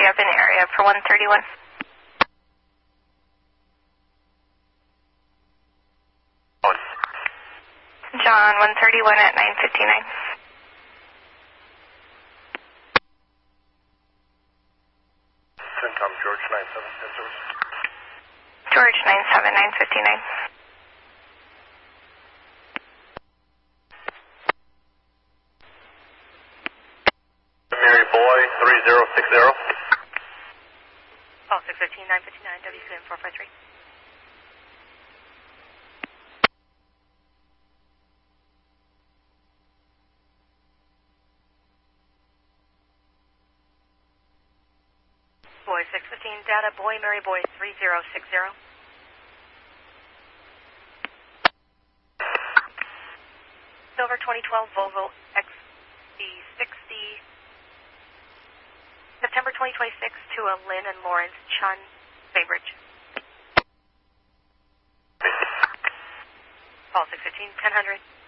taxi up in the area for 131. John, 131 at 9:59. CENTCOM, George 97, service. George 97, 9:59. Mary Boy, 3060. Oh, 615, 959, WCM 453. Boy 615, data, Boy, Mary Boy 3060. Silver 2012 Volvo XC60, September 2026 to a Lynn and Lawrence Chun, Baybridge. Call 615, 1000.